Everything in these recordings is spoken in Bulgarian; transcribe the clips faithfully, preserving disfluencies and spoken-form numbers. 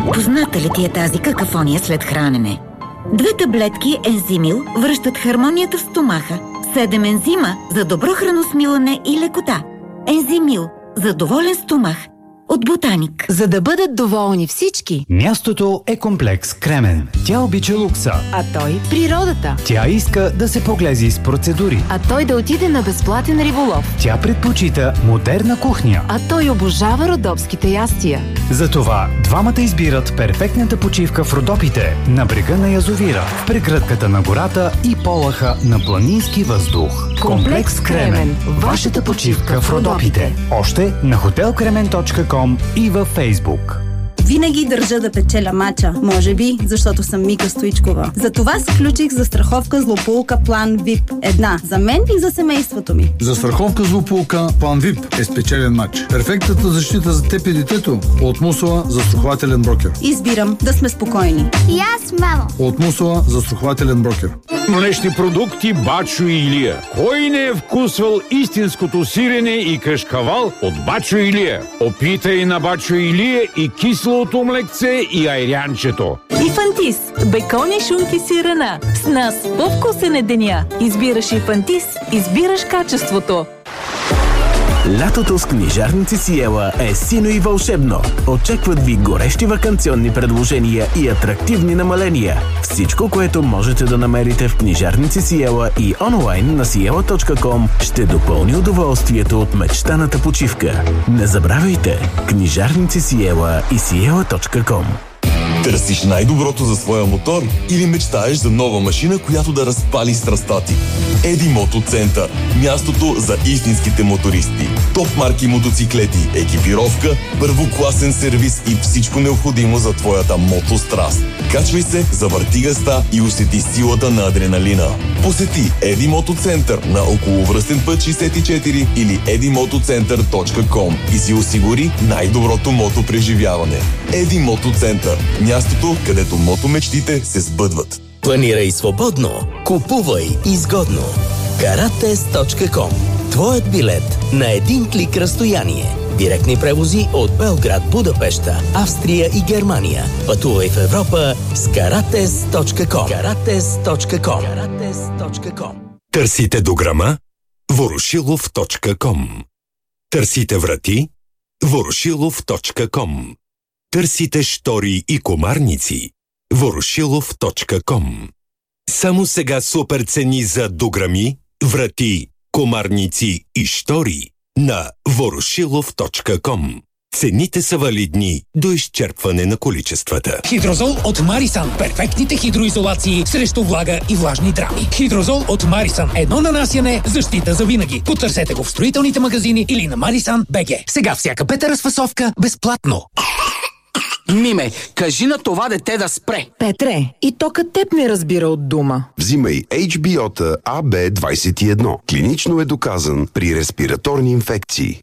Позната ли ти е тази какафония след хранене? Две таблетки Ензимил връщат хармонията в стомаха. Седем ензима за добро храносмилане и лекота. Ензимил за доволен стомах. От Ботаник. За да бъдат доволни всички, мястото е комплекс Кремен. Тя обича лукса. А той природата. Тя иска да се поглези с процедури. А той да отиде на безплатен риболов. Тя предпочита модерна кухня. А той обожава родопските ястия. Затова двамата избират перфектната почивка в Родопите, на брега на язовира, в прегръдката на гората и полаха на планински въздух. Комплекс Кремен. Вашата почивка в Родопите. Още на хотел кремен точка ком и във Фейсбук. Винаги държа да печеля мача. Може би, защото съм Мика Стоичкова. Затова се включих за страховка злополука План ви ай пи. Една за мен и за семейството ми. За страховка злополука План ви ай пи е спечелен мач. Перфектната защита за теб и детето от Мусала застрахователен брокер. Избирам да сме спокойни. И аз, мамо. От Мусала застрахователен брокер. Млечни продукти Бачо и Илия. Кой не е вкусвал истинското сирене и кашкавал от Бачо и Илия? Опитай на Бачо и Илия и кислото млекце и айрянчето. И Фантис. Бекони, шунки, сирена. С нас по-вкусен е деня. Избираш и Фантис, избираш качеството. Лятото с книжарници Сиела е сино и вълшебно. Очакват ви горещи ваканционни предложения и атрактивни намаления. Всичко, което можете да намерите в книжарници Сиела и онлайн на сиела точка ком, ще допълни удоволствието от мечтаната почивка. Не забравяйте! Книжарници Сиела и сиела точка ком. Търсиш най-доброто за своя мотор или мечтаеш за нова машина, която да разпали страстта ти? Еди Мото Център. Мястото за истинските мотористи. Топ марки мотоциклети, екипировка, първокласен сервис и всичко необходимо за твоята мотостраст. Качвай се, завърти газта и усети силата на адреналина. Посети Еди Мото Център на околовръстен път шейсет и четири или еди мотоцентър точка ком и си осигури най-доброто мотопреживяване. Еди Мото Център. Мястото, където мотомечтите се сбъдват. Планирай свободно, купувай изгодно. каратез точка ком. Твоят билет на един клик разстояние. Директни превози от Белград, Будапеща, Австрия и Германия. Пътувай в Европа с каратез точка ком. каратез точка ком. каратез точка ком. Търсите дограма? ворошилов точка ком. Търсите врати? ворошилов точка ком. Търсите штори и комарници? ворошилов точка ком. Само сега супер цени за дограми, врати, комарници и штори на ворошилов точка ком. Цените са валидни до изчерпване на количествата. Хидрозол от Марисан. Перфектните хидроизолации срещу влага и влажни драми. Хидрозол от Марисан. Едно нанасяне, защита за винаги. Потърсете го в строителните магазини или на Марисан точка би джи. Сега всяка пета разфасовка безплатно. Миме, кажи на това дете да спре. Петре, и токът теб не разбира от дума. Взимай Ейч Би О-та А Б двайсет и едно. Клинично е доказан при респираторни инфекции.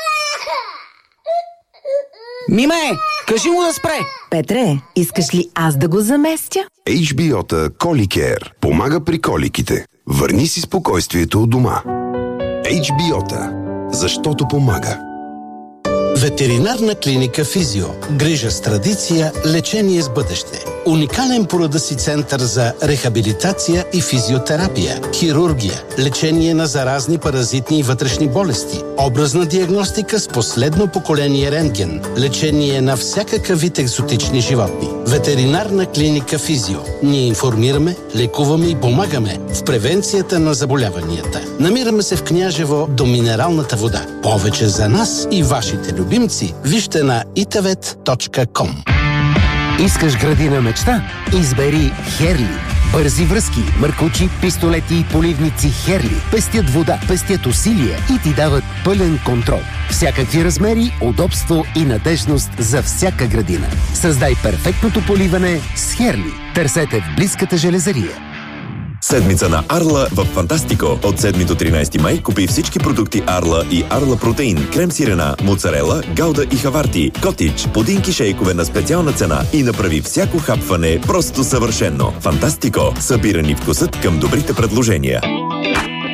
Миме, кажи му да спре. Петре, искаш ли аз да го заместя? Ейч Би О-та Коликер помага при коликите. Върни си спокойствието у дома. Ейч Би О-та. Защото помага. Ветеринарна клиника Физио. Грижа с традиция, лечение с бъдеще. Уникален по рода си център за рехабилитация и физиотерапия, хирургия, лечение на заразни паразитни и вътрешни болести, образна диагностика с последно поколение рентген, лечение на всякакъв вид екзотични животни. Ветеринарна клиника Физио. Ние информираме, лекуваме и помагаме в превенцията на заболяванията. Намираме се в Княжево до минералната вода. Повече за нас и вашите любимци вижте на итавет точка ком. Искаш градина мечта? Избери Херли. Бързи връзки, мъркучи, пистолети и поливници Херли пестят вода, пестят усилия и ти дават пълен контрол. Всякакви размери, удобство и надежност за всяка градина. Създай перфектното поливане с Херли. Търсете в близката железария. Седмица на Арла в Фантастико. От седми до тринайсети май купи всички продукти Арла и Арла Протеин, крем сирена, моцарела, гауда и хаварти, котич, пудинки шейкове на специална цена и направи всяко хапване просто съвършено. Фантастико. Събирани вкусът към добрите предложения.